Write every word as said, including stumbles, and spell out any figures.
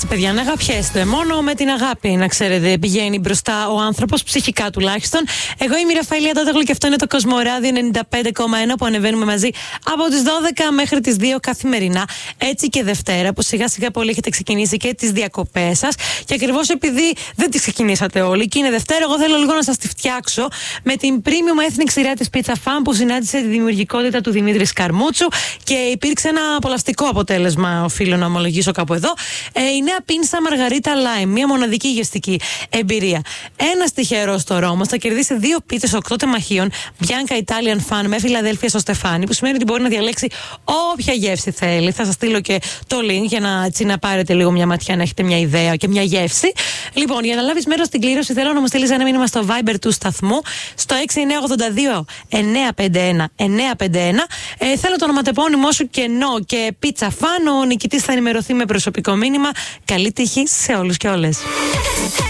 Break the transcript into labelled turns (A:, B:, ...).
A: Έτσι, παιδιά, να αγαπιέστε. Μόνο με την αγάπη, να ξέρετε, πηγαίνει μπροστά ο άνθρωπος, ψυχικά τουλάχιστον. Εγώ είμαι η Ραφαήλ Τόταγλου και αυτό είναι το Κοσμοράδιο ενενήντα πέντε κόμμα ένα που ανεβαίνουμε μαζί από τις δώδεκα μέχρι τις δύο καθημερινά. Έτσι και Δευτέρα, που σιγά σιγά πολύ έχετε ξεκινήσει και τις διακοπές σας. Και ακριβώς επειδή δεν τις ξεκινήσατε όλοι και είναι Δευτέρα, εγώ θέλω λίγο να σας τη φτιάξω με την premium ethnic σειρά της Pizza Fan που συνάντησε τη δημιουργικότητα του Δημήτρη Σκαρμούτσου και υπήρξε ένα απολαυστικό αποτέλεσμα, οφείλω να ομολογήσω κάπου εδώ. Ε, η νέα πίνσα Μαργαρίτα Lime, μια μοναδική γευστική εμπειρία. Ένας τυχερός τώρα όμως θα κερδίσει δύο πίτσες οκτώ τεμαχίων Bianca Italian Fan με Φιλαδέλφια στο Στεφάνι, που σημαίνει ότι μπορεί να διαλέξει όποια γεύση θέλει. Θα σας στείλω και το link για να, έτσι, να πάρετε λίγο μια ματιά, να έχετε μια ιδέα και μια γεύση. Λοιπόν, για να λάβεις μέρος στην κλήρωση, θέλω να μου στείλεις ένα μήνυμα στο Viber του σταθμού στο έξι εννιά ογδόντα δύο εννιά πέντε ένα εννιά πέντε ένα. Ε, θέλω το ονοματεπώνυμό σου κενό και Pizza Fan. Ο νικητής θα ενημερωθεί με προσωπικό μήνυμα. Καλή τύχη σε όλους και όλες.